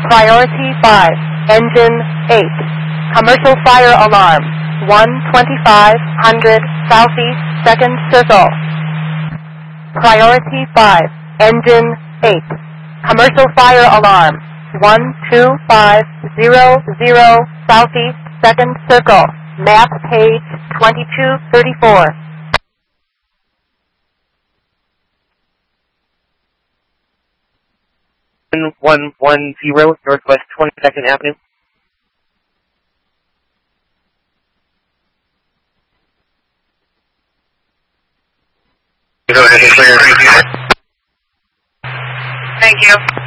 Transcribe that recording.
Priority 5, engine 8. Commercial fire alarm, 12500 southeast 2nd circle. Priority 5, engine 8. Commercial fire alarm, 12500 southeast 2nd circle. Map page 2234. 110 Northwest 22nd Avenue. Go ahead and clear. Thank you.